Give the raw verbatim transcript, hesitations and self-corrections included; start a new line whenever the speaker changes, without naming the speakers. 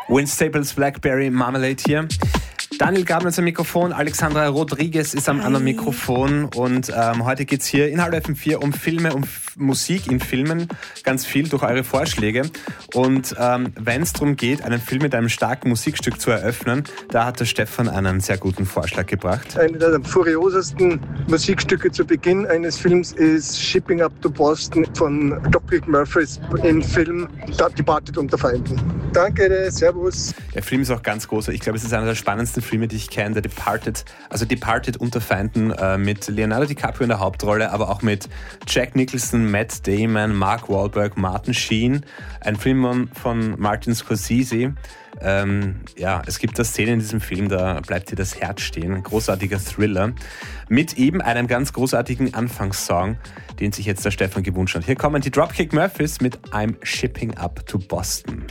Vince Staples Blackberry Marmalade hier. Daniel Gabner am Mikrofon, Alexandra Rodriguez ist am Hi. anderen Mikrofon und ähm, heute geht es hier in Hallo F M vier um Filme, um F- Musik in Filmen, ganz viel durch eure Vorschläge. Und ähm, wenn es darum geht, einen Film mit einem starken Musikstück zu eröffnen, da hat der Stefan einen sehr guten Vorschlag gebracht.
Eine der furiosesten Musikstücke zu Beginn eines Films ist Shipping Up to Boston von Dropkick Murphys im Film Departed unter Feinden. Danke, servus.
Der Film ist auch ganz groß. Ich glaube, es ist einer der spannendsten Filme, die ich kenne, der Departed, also Departed unter Feinden äh, mit Leonardo DiCaprio in der Hauptrolle, aber auch mit Jack Nicholson, Matt Damon, Mark Wahlberg, Martin Sheen. Ein Film von Martin Scorsese. Ähm, ja, es gibt eine Szene in diesem Film, da bleibt dir das Herz stehen. Ein großartiger Thriller mit eben einem ganz großartigen Anfangssong, den sich jetzt der Stefan gewünscht hat. Hier kommen die Dropkick Murphys mit I'm Shipping Up to Boston.